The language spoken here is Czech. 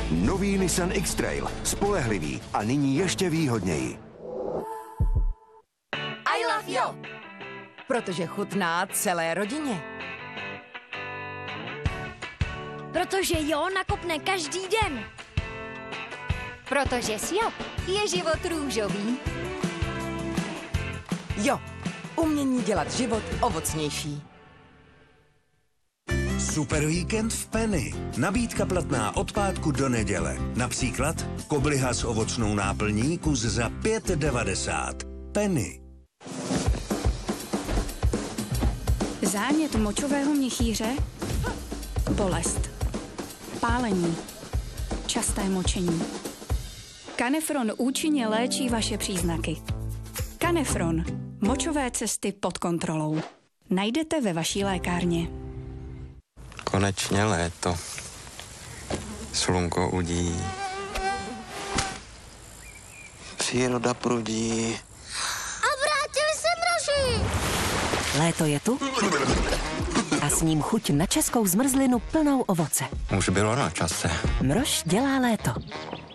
Nový Nissan X-Trail. Spolehlivý a nyní ještě výhodněji. I love Jo. Protože chutná celé rodině. Protože Jo nakopne každý den. Protože s Jo je život růžový. Jo, umění dělat život ovocnější. Super víkend v Penny. Nabídka platná od pátku do neděle. Například kobliha s ovocnou náplní kus za 5,90. Penny. Zánět močového měchýře, bolest, pálení, časté močení. Kanefron účinně léčí vaše příznaky. Kanefron. Močové cesty pod kontrolou. Najdete ve vaší lékárně. Konečně léto. Slunko udí. Příroda prudí. A vrátili se mraži! Léto je tu a s ním chuť na českou zmrzlinu plnou ovoce. Už bylo na čase. Mrož dělá léto.